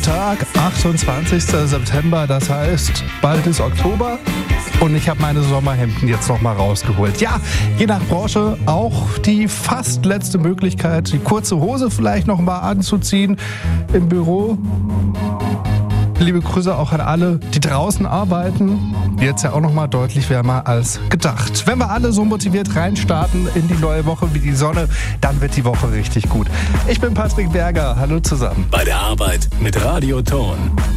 Montag, 28. September, das heißt, bald ist Oktober und ich habe meine Sommerhemden jetzt nochmal rausgeholt. Ja, je nach Branche auch die fast letzte Möglichkeit, die kurze Hose vielleicht nochmal anzuziehen im Büro. Liebe Grüße auch an alle, die draußen arbeiten. Jetzt ja auch nochmal deutlich wärmer als gedacht. Wenn wir alle so motiviert reinstarten in die neue Woche wie die Sonne, dann wird die Woche richtig gut. Ich bin Patrick Berger. Hallo zusammen. Bei der Arbeit mit Radio Ton.